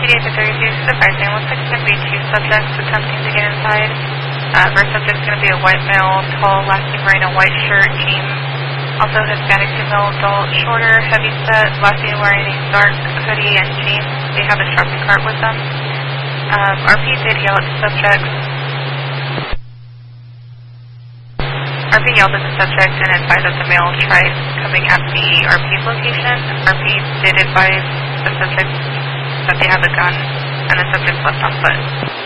RPD to 32 advising. Looks like it's going to be two subjects attempting to get inside. First subject's going to be a white male, tall, last seen wearing a white shirt, jeans. Also Hispanic female, adult, shorter, heavy set, last seen wearing a dark hoodie and jeans. They have a shopping cart with them. RP did yell at the subjects. RP yelled at the subject and advised that the male tried coming at the RP's location. RP did advise the subject that they have a gun, and the subject left on foot.